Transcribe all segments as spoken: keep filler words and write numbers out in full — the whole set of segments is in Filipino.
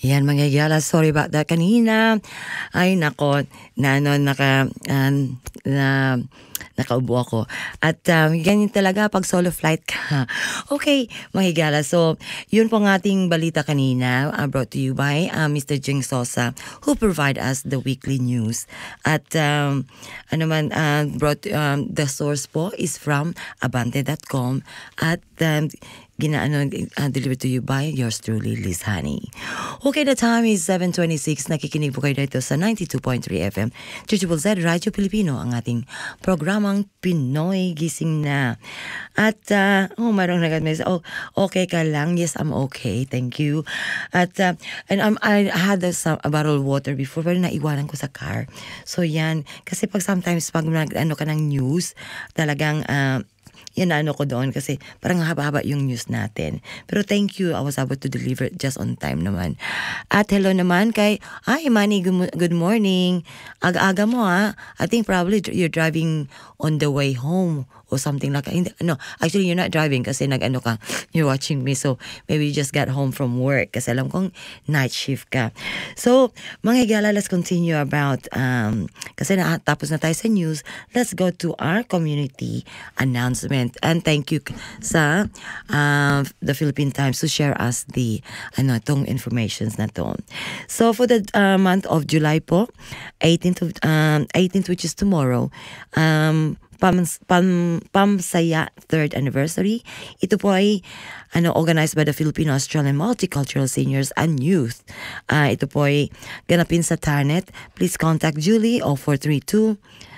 Yan mga yala, sorry about that kanina. Ay nako, na ano, naka, uh, na, nakaubo ako. At um, ganyan talaga pag solo flight ka. Okay, mga higala. So, yun po ng ating balita kanina, uh, brought to you by uh, Mister Jing Sosa, who provide us the weekly news. At um, ano man, uh, brought, um, the source po is from abante dot com at um, ginaano uh, delivered to you by yours truly, Liz Honey. Okay, the time is seven twenty-six. Nakikinig po kayo dito sa ninety-two point three F M. Triple Z Radio Filipino, ang ating programang Pinoy Gising Na. At, uh, oh, marong nag-admit, oh, okay ka lang? Yes, I'm okay. Thank you. At, uh, and um, I had a, some, a bottle of water before, pero naiwanan ko sa car. So, yan. Kasi pag sometimes, pag nag, ano ka ng news, talagang, uh, yan na ano ko doon kasi parang haba-haba yung news natin. Pero thank you, I was able to deliver just on time naman. At hello naman kay, ay Manny, good, good morning. Aga-aga mo ha. I think probably you're driving on the way home or something like that. No, actually you're not driving kasi nag-ano ka, you're watching me. So maybe you just got home from work kasi alam kong night shift ka. So mga higala, let's continue about, um, kasi na, tapos na tayo sa news, let's go to our community announcement. And thank you sa uh, the Philippine Times to share us the ano tong informations na to. So for the uh, month of July po, eighteenth of um, eighteenth, which is tomorrow, um Pam, Pam, Pamsaya third anniversary. Ito po ay ano, organized by the Filipino-Australian Multicultural Seniors and Youth. Uh, ito po ay ganapin sa Tarnet. Please contact Julie oh four three two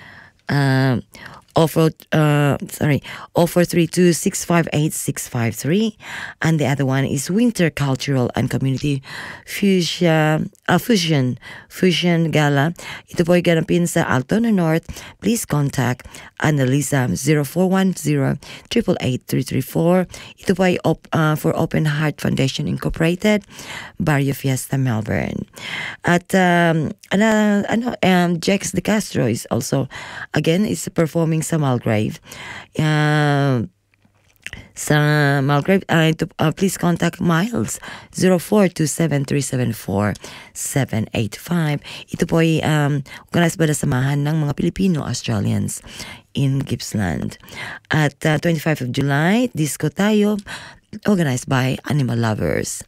uh, Offer, uh, sorry, oh four three two, six five eight, six five three. And the other one is Winter Cultural and Community Fusion, uh, Fusion, Fusion Gala. Ito po ay ganapin sa Altona North. Please contact Annalisa zero four one zero, eight eight eight, three three four. Ito po ay op, uh, for Open Heart Foundation Incorporated, Barrio Fiesta, Melbourne. At um, ano, ano, um, Jex De Castro is also, again, is performing sa Mulgrave. Uh, sa Mulgrave, uh, to, uh, please contact Miles zero four two seven, three seven four, seven eight five. Ito po ay um, organized by the Samahan ng mga Pilipino-Australians in Gippsland. At uh, twenty-fifth of July, Disco Tayo, organized by Animal Lovers.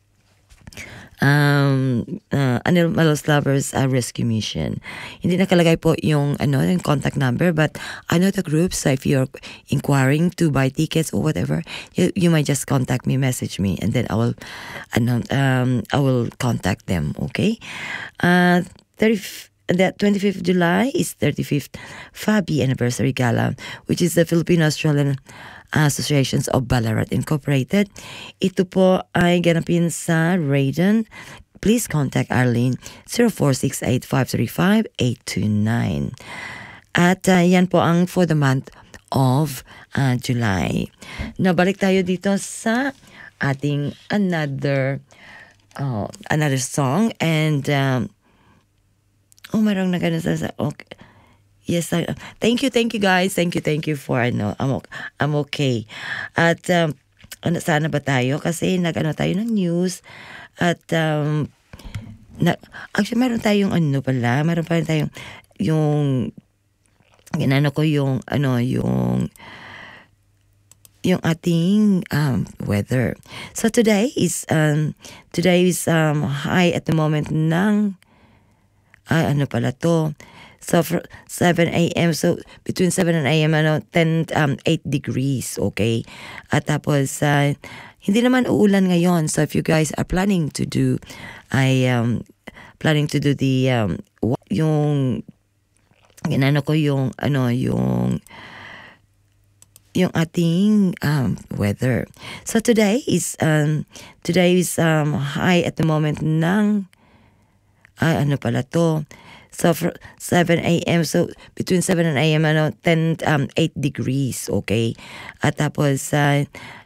Um, uh, Animal Lovers uh, Rescue Mission. Hindi nakalagay po yung ano yung contact number, but I know the group, so if you're inquiring to buy tickets or whatever, you, you might just contact me, message me, and then I will ano, um, I will contact them. Okay. Uh, thirty The twenty-fifth of July is thirty-fifth Fabi Anniversary Gala, which is the Filipino-Australian Associations of Ballarat Incorporated. Ito po ay ganapin sa Raiden. Please contact Arlene zero four six eight, five three five, eight two nine. At uh, yan po ang for the month of uh, July. Now, balik tayo dito sa ating another oh, another song. And um, oh, marang nagano sa okay. Yes, I, thank you, thank you guys. Thank you, thank you for ano, I'm, I'm okay. At um, ano, sana ba tayo? Kasi nag-ano tayo ng news. At um, na, actually meron tayong ano pala, meron pa rin tayong yung ginano ko yung ano, yung yung ating um, weather. So today is um, today is um, high at the moment ng ah, ano pala to. So for seven a.m. So between seven and a.m. ano, ten, um, eight degrees, okay? At tapos, uh, hindi naman uulan ngayon. So if you guys are planning to do, I um, planning to do the, um, yung, ginano ko yung, ano, yung, yung ating um, weather. So today is, um, today is um, high at the moment ng, ah, ano pala to? So for seven a.m. So between seven and a.m. ano, ten, um, eight degrees, okay? At tapos, uh,